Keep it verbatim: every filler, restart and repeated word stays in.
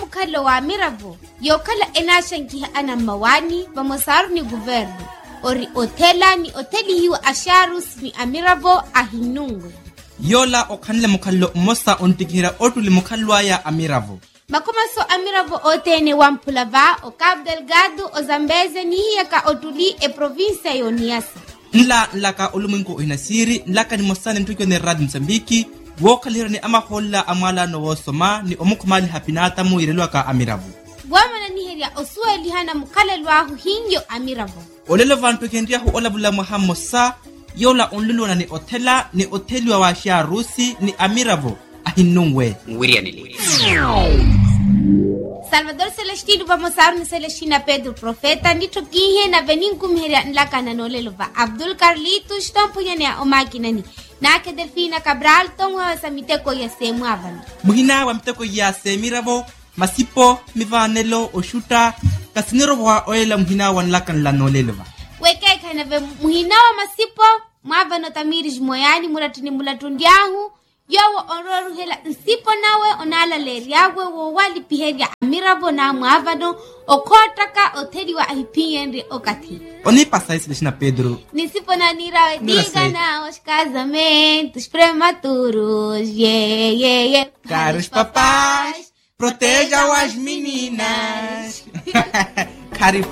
mukalo wa Amiravo yokala enashanki ana mawani bamosaru ni governo ori otela ni oteli hiwa asharus ni Amiravo ahinungwe yola okhanle mukhallo mosa ontikira otuli mukhalwa ya Amiravo makoma so Amiravo otene wampulava o Cabo Delgado o Zambeze ni hiyaka otuli e provincia yoniasa nla nlaka ulumungu inasiri nlaka ni mosane ntukyo ne radio Msambiki wokalira ni amaholla amala no wosoma ni omukumali hapinata mu irelwa ka Amiravo wamana ni heria osuwa lihana mukalelwa hu hinyo Amiravo olelo vantu kendia hu olabula muhammosa yola onlulona ni otela ni oteliwa wa sha rusi ni Amiravo ahinungwe ngwiria nili Salvador Celestino bamosaru ni Celestina Pedro Profeta ndito kihe na veninku mheria nlaka na nolelo va Abdul Carlito shtampu yane ya omakinani nake Delfina Cabral tongwa wa samiteko ya semu avana muhina wa miteko ya Semiravo masipo mivanelo oshuta kasinero wa oela muhina wa nlaka nla nolelo va weke kana ve muhina wa masipo mwavano tamiri jmoyani muratini mulatundiahu yowo onroru hela nsipo nawe onala leriagwe wo wali piheria Amiravo na mwavano okotaka oteri wa ahipiyenri okati oni pasa Celestina Pedro nisipo na nirawe diga na os casamentos prematuros yeah yeah yeah caros papás proteja as meninas. Cari